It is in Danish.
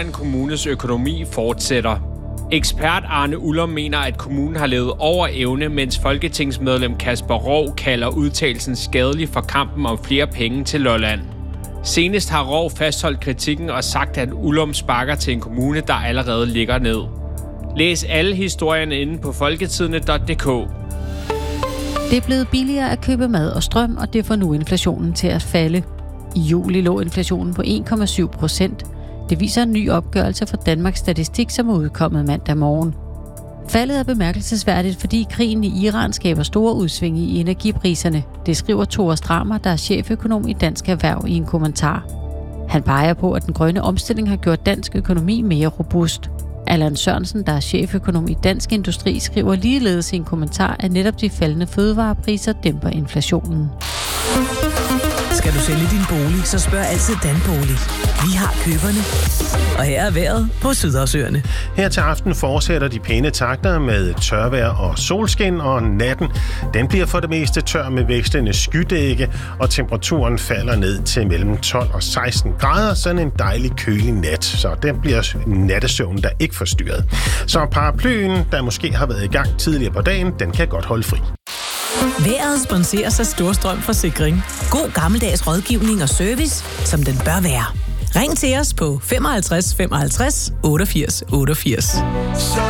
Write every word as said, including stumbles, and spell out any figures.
Lolland Kommunes økonomi fortsætter. Ekspert Arne Ullum mener, at kommunen har levet over evne, mens folketingsmedlem Kasper Roug kalder udtalelsen skadelig for kampen om flere penge til Lolland. Senest har Roug fastholdt kritikken og sagt, at Ullum sparker til en kommune, der allerede ligger ned. Læs alle historierne inde på folketidende punktum d k. Det er blevet billigere at købe mad og strøm, og det får nu inflationen til at falde. I juli lå inflationen på en komma syv procent. Det viser en ny opgørelse fra Danmarks Statistik, som er udkommet mandag morgen. Faldet er bemærkelsesværdigt, fordi krigen i Iran skaber store udsving i energipriserne. Det skriver Thor Stramer, der er cheføkonom i Dansk Erhverv, i en kommentar. Han peger på, at den grønne omstilling har gjort dansk økonomi mere robust. Allan Sørensen, der er cheføkonom i Dansk Industri, skriver ligeledes i en kommentar, at netop de faldende fødevarepriser dæmper inflationen. Skal du sælge din bolig, så spørg altid Danbolig. Vi har køberne. Og her er vejret på Sydhavsøerne. Her til aften fortsætter de pæne takter med tørvejr og solskin, og natten den bliver for det meste tør med vekslende skydække, og temperaturen falder ned til mellem tolv og seksten grader. Sådan en dejlig kølig nat, så den bliver nattesøvnen der ikke forstyrret. Så paraplyen, der måske har været i gang tidligere på dagen, den kan godt holde fri. Vejret sponseres af Storstrøm Forsikring. God gammeldags rådgivning og service, som den bør være. Ring til os på femoghalvtreds femoghalvtreds otteogfirs otteogfirs.